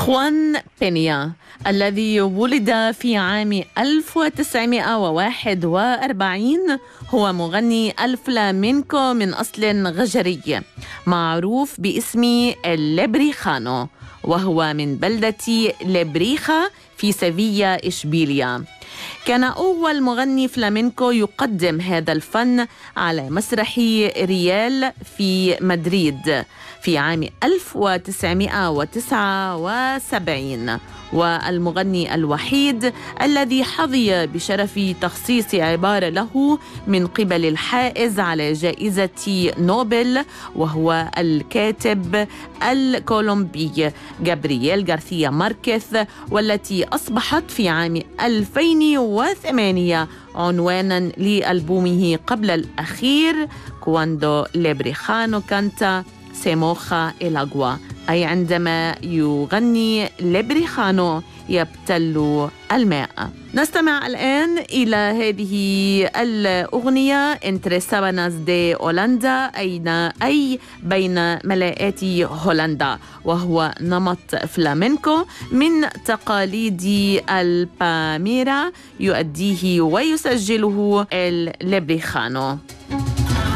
خوان بينيا الذي ولد في عام 1941 هو مغني الفلامينكو من أصل غجري معروف باسم الليبريخانو، وهو من بلدة ليبريخا في سيفيا إشبيليا. كان أول مغني فلامينكو يقدم هذا الفن على مسرح ريال في مدريد في عام 1979، والمغني الوحيد الذي حظي بشرف تخصيص عبارة له من قبل الحائز على جائزة نوبل، وهو الكاتب الكولومبي جابرييل غارثيا ماركيز، والتي أصبحت في عام 2008 عنوانا لألبومه قبل الأخير كواندو ليبريخانو كانتا سيموخا الأغوا، أي عندما يغني ليبريخانو يبتل الماء. نستمع الآن إلى هذه الأغنية Entre Sábanas de Holanda، أي بين ملاءات هولندا، وهو نمط فلامينكو من تقاليد الباميرا يؤديه ويسجله الليبريخانو.